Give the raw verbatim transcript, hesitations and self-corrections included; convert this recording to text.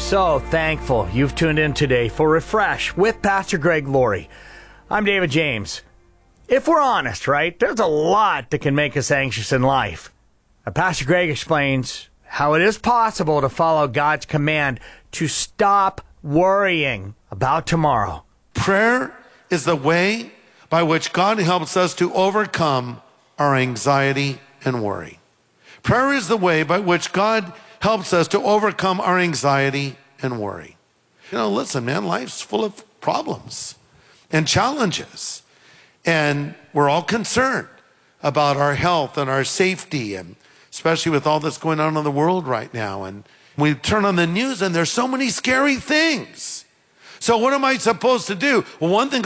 So thankful you've tuned in today for Refresh with Pastor Greg Laurie. I'm David James. If we're honest, right, there's a lot that can make us anxious in life. Now, Pastor Greg explains how it is possible to follow God's command to stop worrying about tomorrow. Prayer is the way by which God helps us to overcome our anxiety and worry. Prayer is the way by which God helps us to overcome our anxiety and worry. You know, listen, man, life's full of problems and challenges. And we're all concerned about our health and our safety, and especially with all that's going on in the world right now. And we turn on the news and there's so many scary things. So what am I supposed to do? Well, one thing